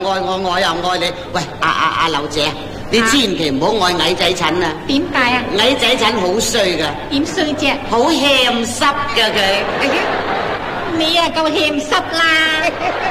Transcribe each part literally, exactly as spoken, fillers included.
愛我，我又愛你。喂，阿阿阿劉姐，你千祈唔好愛矮仔陳啊！ 點解啊？ 矮仔陳好衰噶。 點衰啫？ 好欠濕噶佢。 你啊夠欠濕啦！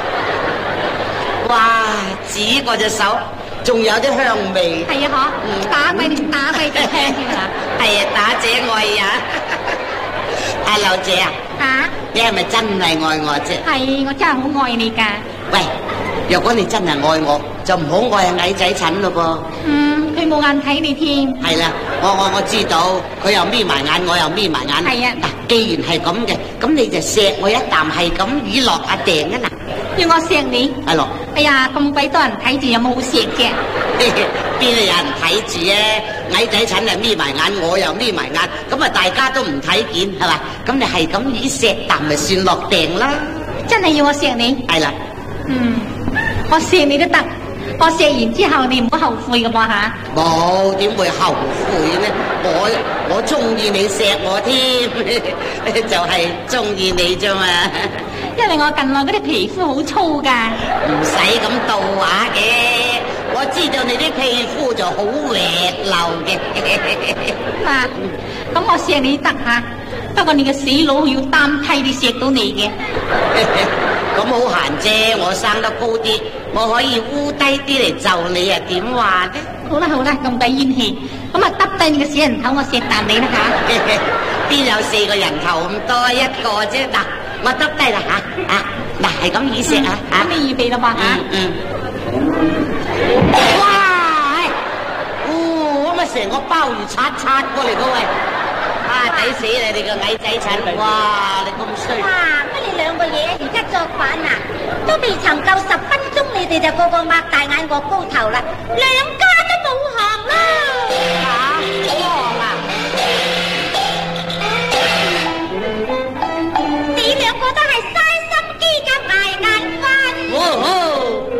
哇，指過隻手，仲有啲香味。 係啊，嗬，打咪打咪就香嘅啦。 係啊，打者愛啊！阿劉姐啊， 吓， 你係咪真係愛我啫？ 係，我真係好愛你噶。 喂，若果你真係愛我，就唔好愛矮仔陳咯噃。 嗯，佢冇眼睇你添。 係啦，我我我知道，佢又眯埋眼，我又眯埋眼。 係啊， 嗱，既然係咁嘅，咁你就錫我一啖，係咁以落阿訂啊嗱。 要我錫你？ 係咯。 哎呀，咁鬼多人睇住，有冇好錫啫？ 邊度有人睇住啊？矮仔陳啊眯埋眼，我又眯埋眼，咁啊大家都唔睇見係嘛？咁你係咁以錫啖咪算落訂啦。 真係要我錫你？ 係啦。 嗯，我錫你都得，我錫完之後你唔好後悔噶噃吓。 冇，點會後悔呢？我我中意你錫我添，就係中意你啫嘛。 因為我近來嗰啲皮膚好粗噶。 唔使咁道話嘅，我知道你啲皮膚就好滑溜嘅。 嗱，咁我錫你得吓，不過你個死佬要擔梯你錫到你嘅。 咁好閒啫，我生得高啲，我可以烏低啲嚟就你啊，點話呢？ 好啦好啦，咁鬼怨氣，咁啊耷低你個死人頭，我錫啖你啦吓。 邊有四個人頭咁多一個啫？嗱，我耷低啦吓啊！嗱，係咁意錫啊吓。 咁你預備啦嘛吓。 嗯嗯。哇！哦，咁啊成個鮑魚刷刷過嚟噶喂！啊，抵死你哋個矮仔陳！哇，你咁衰！ 哇，乜你兩個嘢而家作反啊？都未曾夠十分鐘，你哋就個個擘大眼，我高頭啦，兩家